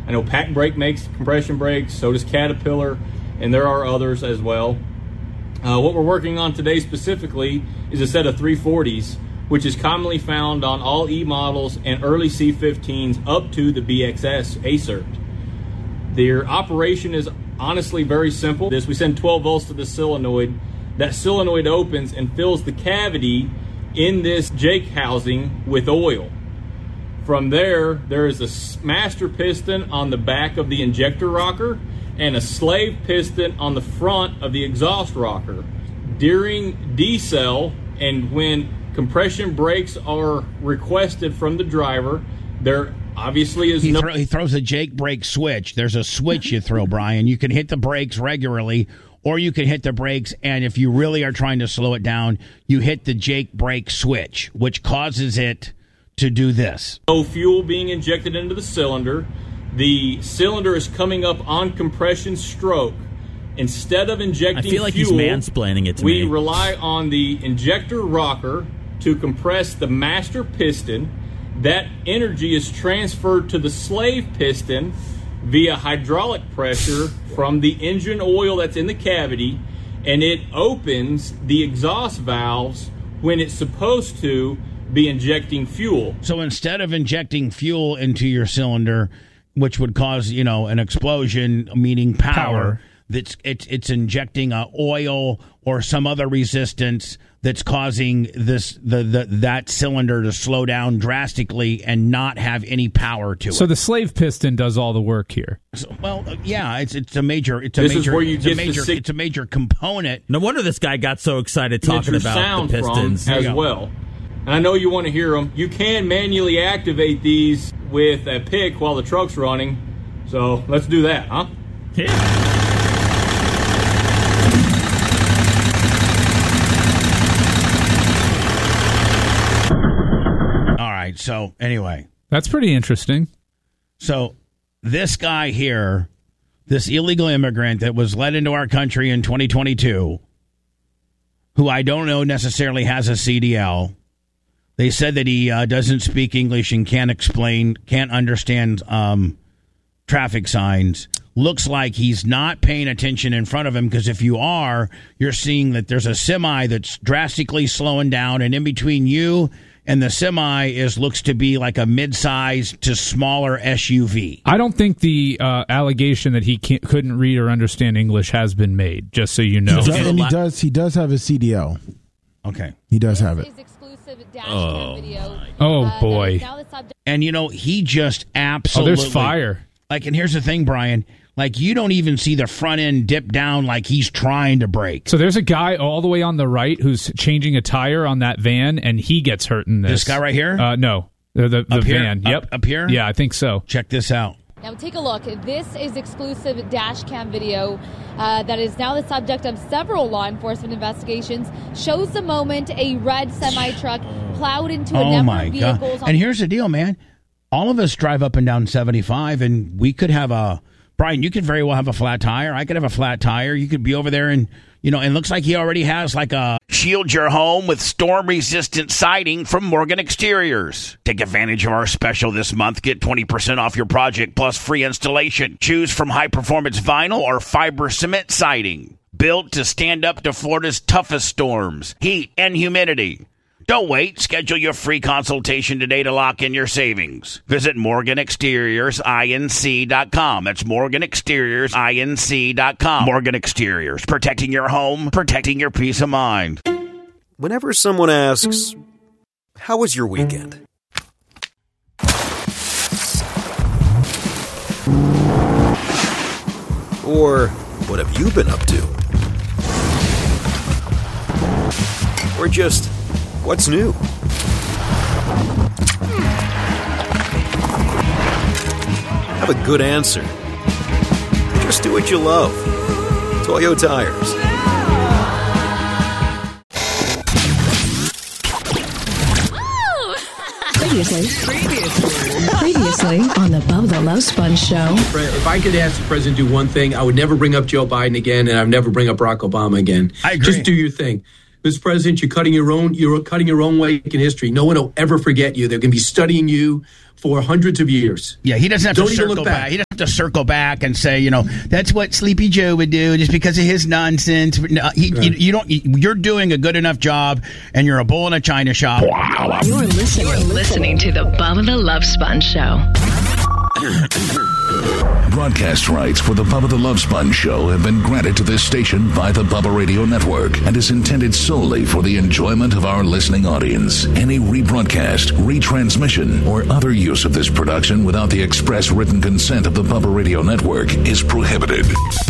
I know Pack Brake makes compression brakes, so does Caterpillar, and there are others as well. What we're working on today specifically is a set of 340s, which is commonly found on all E models and early C15s up to the BXS A-Cert. Their operation is honestly very simple. We send 12 volts to the solenoid. That solenoid opens and fills the cavity in this Jake housing with oil. From there is a master piston on the back of the injector rocker and a slave piston on the front of the exhaust rocker. During decel and when compression brakes are requested from the driver, there obviously is he throws a Jake brake switch. There's a switch you throw, Brian. You can hit the brakes regularly, or you can hit the brakes, and if you really are trying to slow it down, you hit the Jake brake switch, which causes it to do this. No fuel being injected into the cylinder. The cylinder is coming up on compression stroke. Instead of injecting fuel, I feel like he's mansplaining it to me. We rely on the injector rocker to compress the master piston. That energy is transferred to the slave piston via hydraulic pressure from the engine oil that's in the cavity, and it opens the exhaust valves when it's supposed to be injecting fuel. So instead of injecting fuel into your cylinder, which would cause, an explosion, meaning power. It's injecting oil or some other resistance that's causing that cylinder to slow down drastically and not have any power to it. So the slave piston does all the work here. It's a major component. No wonder this guy got so excited talking about the pistons as well. And I know you want to hear them. You can manually activate these with a pick while the truck's running. So let's do that, huh? Yeah. All right. So anyway, that's pretty interesting. So this guy here, this illegal immigrant that was let into our country in 2022, who I don't know necessarily has a CDL. They said that he doesn't speak English and can't understand traffic signs. Looks like he's not paying attention in front of him, because if you are, you're seeing that there's a semi that's drastically slowing down, and in between you and the semi looks to be like a mid-sized to smaller SUV. I don't think the allegation that he couldn't read or understand English has been made, just so you know. He does have a CDL. Okay. He does have it. Oh, boy. And, he just absolutely... Oh, there's fire. And here's the thing, Brian. You don't even see the front end dip down like he's trying to brake. So there's a guy all the way on the right who's changing a tire on that van, and he gets hurt in this. This guy right here? No. The van. Yep. Up here? Yeah, I think so. Check this out. Now take a look. This is exclusive dash cam video that is now the subject of several law enforcement investigations. Shows the moment a red semi-truck plowed into a number of vehicles. And here's the deal, man. All of us drive up and down 75, and we could have Brian, you could very well have a flat tire. I could have a flat tire. You could be over there and, it looks like he already has a shield your home with storm-resistant siding from Morgan Exteriors. Take advantage of our special this month. Get 20% off your project plus free installation. Choose from high-performance vinyl or fiber cement siding. Built to stand up to Florida's toughest storms, heat, and humidity. Don't wait. Schedule your free consultation today to lock in your savings. Visit MorganExteriorsINC.com. That's MorganExteriorsINC.com. Morgan Exteriors. Protecting your home, protecting your peace of mind. Whenever someone asks, how was your weekend? Or, what have you been up to? Or just... what's new? Have a good answer. Just do what you love. Toyo Tires. Previously on the Bubba the Love Sponge Show. If I could ask the president to do one thing, I would never bring up Joe Biden again, and I would never bring up Barack Obama again. I agree. Just do your thing. Mr. President, you're cutting your own way in history. No one will ever forget you. They're going to be studying you for hundreds of years. Yeah, he doesn't have to circle back. He doesn't have to circle back and say, that's what Sleepy Joe would do just because of his nonsense. No, you're doing a good enough job, and you're a bull in a china shop. You're listening to the Bubba the Love Sponge Show. Broadcast rights for the Bubba the Love Sponge Show have been granted to this station by the Bubba Radio Network and is intended solely for the enjoyment of our listening audience. Any rebroadcast, retransmission, or other use of this production without the express written consent of the Bubba Radio Network is prohibited.